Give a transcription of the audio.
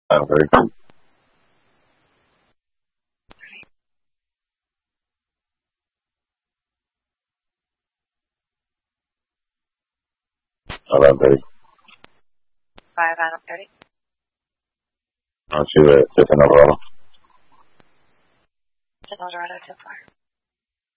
Very good. About 30. 5 out of 30. I'll see the Eldorado. Eldorado so far.